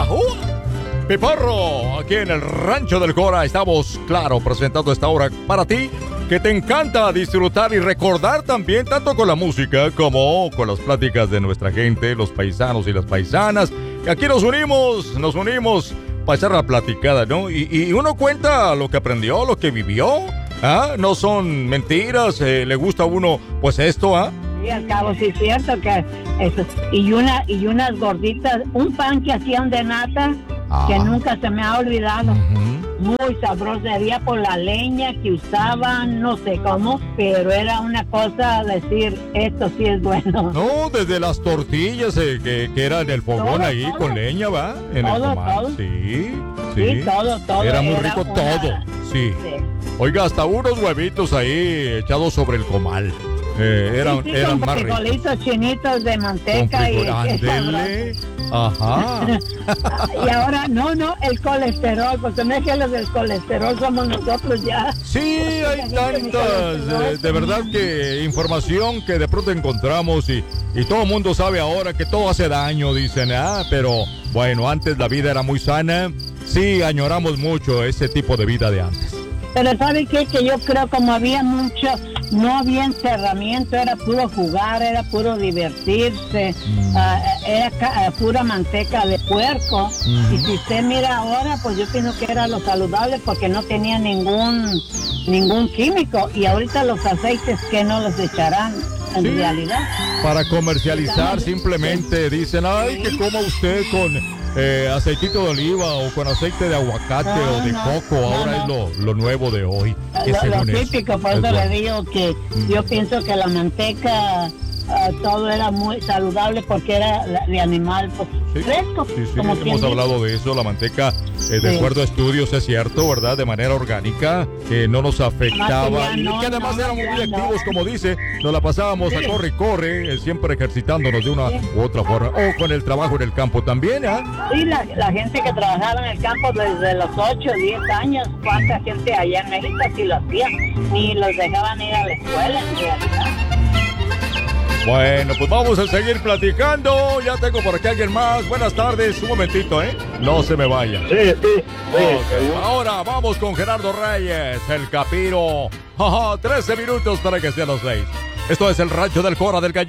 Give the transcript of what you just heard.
¡Ajú! Piporro, aquí en el Rancho del Cora estamos, claro, presentando esta hora para ti, que te encanta disfrutar y recordar también, tanto con la música como con las pláticas de nuestra gente, los paisanos y las paisanas. Y aquí nos unimos para echar la platicada, ¿no? Y uno cuenta lo que aprendió, lo que vivió, ¿ah? No son mentiras, le gusta a uno, pues esto, ¿ah? Sí, al cabo sí es cierto que eso. Y unas gorditas, un pan que hacían de nata, que nunca se me ha olvidado. Muy sabroso, sería por la leña que usaban, no sé cómo, pero era una cosa decir, esto sí es bueno. No, desde las tortillas que era en el fogón ahí todo. Con leña, ¿va? En todo, el comal. Todo. Sí, todo. Era muy rico todo, sí. Oiga, hasta unos huevitos ahí echados sobre el comal. Eran con más ricos. frijolitos chinitos de manteca y ándele. Ajá. Y ahora, no, el colesterol, porque no es que los del colesterol somos nosotros ya. Sí, hay tantas, de verdad que información que de pronto encontramos y todo el mundo sabe ahora que todo hace daño, dicen, pero bueno, antes la vida era muy sana, sí, añoramos mucho ese tipo de vida de antes. Pero ¿sabe qué? Que yo creo como había mucho, no había encerramiento, era puro jugar, era puro divertirse, era pura manteca de puerco. Y si usted mira ahora, pues yo pienso que era lo saludable porque no tenía ningún químico. Y ahorita los aceites que no los echarán en realidad. Para comercializar simplemente dicen, ay, que coma usted con aceitito de oliva o con aceite de aguacate o de coco, ahora es lo nuevo de hoy. Lo típico, por eso le digo que yo pienso que la manteca, todo era muy saludable porque era de animal fresco. Sí, hemos hablado de eso, la manteca, de acuerdo a estudios, es cierto, ¿verdad? De manera orgánica, que no nos afectaba y que además éramos muy activos, como dice, nos la pasábamos a corre y corre, siempre ejercitándonos de una u otra forma, o con el trabajo en el campo también, ¿ah? Sí, la gente que trabajaba en el campo desde los 8, 10 años, cuánta gente allá en México sí lo hacía, ni los dejaban ir a la escuela en realidad. Bueno, pues vamos a seguir platicando. Ya tengo por aquí a alguien más. Buenas tardes. Un momentito, no se me vaya. Sí. Okay. Ahora vamos con Gerardo Reyes, el Capiro. 13 minutos para que sean los 6. Esto es el Rancho del Cora del Gallego.